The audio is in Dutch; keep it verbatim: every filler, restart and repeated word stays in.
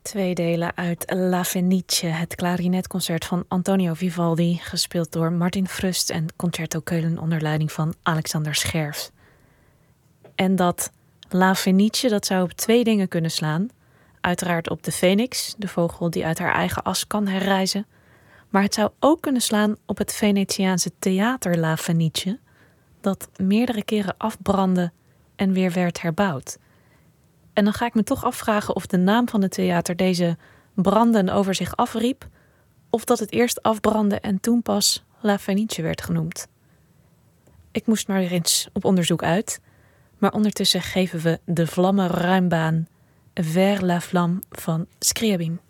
Twee delen uit La Fenice, het klarinetconcert van Antonio Vivaldi, gespeeld door Martin Frust en Concerto Keulen onder leiding van Alexander Scherf. En dat La Fenice, dat zou op twee dingen kunnen slaan. Uiteraard op de Phoenix, de vogel die uit haar eigen as kan herrijzen. Maar het zou ook kunnen slaan op het Venetiaanse theater La Fenice, dat meerdere keren afbrandde en weer werd herbouwd. En dan ga ik me toch afvragen of de naam van het theater deze branden over zich afriep, of dat het eerst afbrandde en toen pas La Fenice werd genoemd. Ik moest maar weer eens op onderzoek uit, maar ondertussen geven we de vlammen ruim baan. Vers la flamme van Scriabin.